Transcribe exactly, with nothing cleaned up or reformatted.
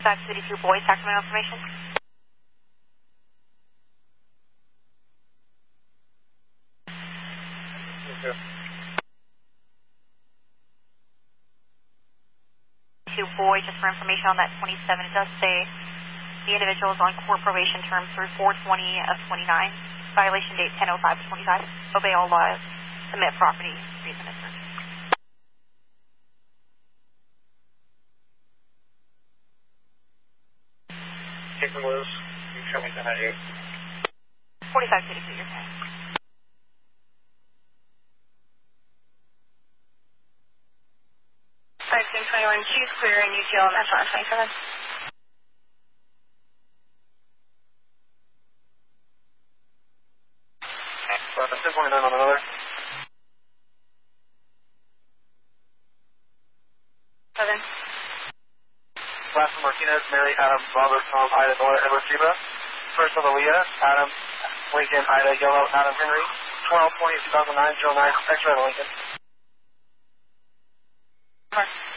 Back City two Boys, Sacramento information. Okay. Two Boys, just for information on that twenty-seven, it does say the individual is on court probation terms through four twenty of twenty-nine. Violation date ten oh five of twenty-five. Obey all laws. Submit property. Reason and search. Take them loose. You show me ten ninety-eight. forty-five City two, your time. five ten twenty-one, Q's clear and U T L, that's on twenty-seven. Uh, ten twenty-nine on another. seven. Last one, Martinez, Mary, Adam, Robert, Tom, Ida, Nora, Edward, Sheba. First of Aaliyah, Adam, Lincoln, Ida, Yellow, Adam, Henry. twelve twenty two thousand nine, zero nine, X-ray Lincoln. Mark.